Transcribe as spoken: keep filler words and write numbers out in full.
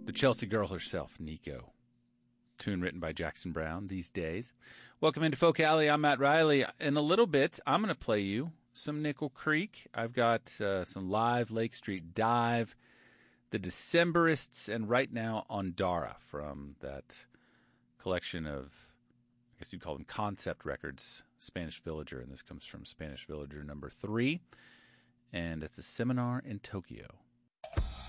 The Chelsea girl herself, Nico. Tune written by Jackson Brown these days. Welcome into Folk Alley. I'm Matt Riley. In a little bit, I'm going to play you some Nickel Creek. I've got uh, some live Lake Street Dive, the Decemberists, and right now Ondara from that collection of, I guess you'd call them concept records, Spanish Villager. And this comes from Spanish Villager number three. And it's a seminar in Tokyo.